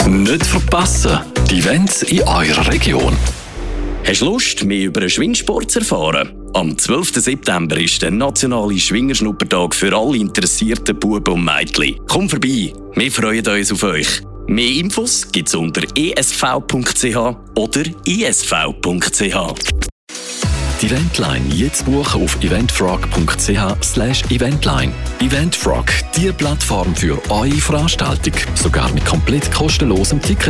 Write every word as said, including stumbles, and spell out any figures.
Nicht verpassen, die Events in eurer Region. Hast du Lust, mehr über den Schwingsport zu erfahren? Am zwölften September ist der nationale Schwingerschnuppertag für alle interessierten Buben und Mädchen. Komm vorbei, wir freuen uns auf euch. Mehr Infos gibt es unter e s v punkt c h oder i s v punkt c h. Die Eventline jetzt buchen auf eventfrog punkt c h slash eventline. Eventfrog, die Plattform für eure Veranstaltung, sogar mit komplett kostenlosem Ticket.